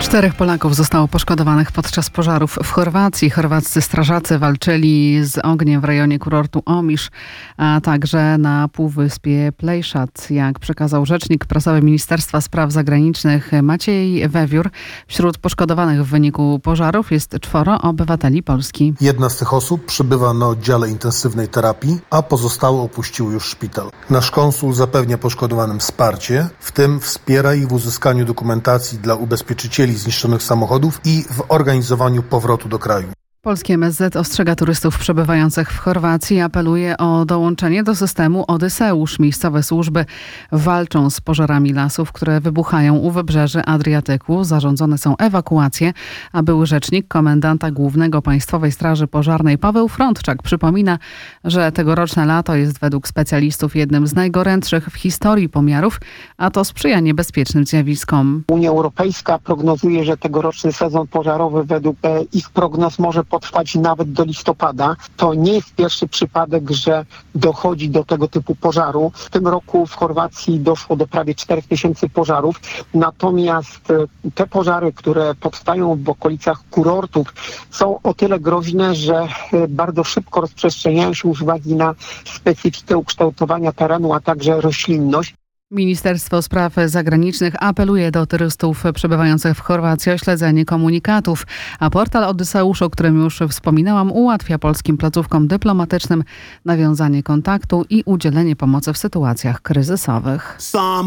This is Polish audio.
4 Polaków zostało poszkodowanych podczas pożarów w Chorwacji. Chorwaccy strażacy walczyli z ogniem w rejonie kurortu Omisz, a także na półwyspie Plejszat. Jak przekazał rzecznik prasowy Ministerstwa Spraw Zagranicznych Maciej Wewiór, wśród poszkodowanych w wyniku pożarów jest 4 obywateli Polski. Jedna z tych osób przebywa na oddziale intensywnej terapii, a pozostałe opuściły już szpital. Nasz konsul zapewnia poszkodowanym wsparcie, w tym wspiera ich w uzyskaniu dokumentacji dla ubezpieczycieli zniszczonych samochodów i w organizowaniu powrotu do kraju. Polskie MSZ ostrzega turystów przebywających w Chorwacji i apeluje o dołączenie do systemu Odyseusz. Miejscowe służby walczą z pożarami lasów, które wybuchają u wybrzeży Adriatyku. Zarządzone są ewakuacje, a były rzecznik komendanta głównego Państwowej Straży Pożarnej Paweł Frądczak przypomina, że tegoroczne lato jest według specjalistów jednym z najgorętszych w historii pomiarów, a to sprzyja niebezpiecznym zjawiskom. Unia Europejska prognozuje, że tegoroczny sezon pożarowy według ich prognoz może potrwać nawet do listopada. To nie jest pierwszy przypadek, że dochodzi do tego typu pożaru. W tym roku w Chorwacji doszło do prawie 4000 pożarów. Natomiast te pożary, które powstają w okolicach kurortów, są o tyle groźne, że bardzo szybko rozprzestrzeniają się z uwagi na specyfikę ukształtowania terenu, a także roślinność. Ministerstwo Spraw Zagranicznych apeluje do turystów przebywających w Chorwacji o śledzenie komunikatów, a portal Odyseusz, o którym już wspominałam, ułatwia polskim placówkom dyplomatycznym nawiązanie kontaktu i udzielenie pomocy w sytuacjach kryzysowych.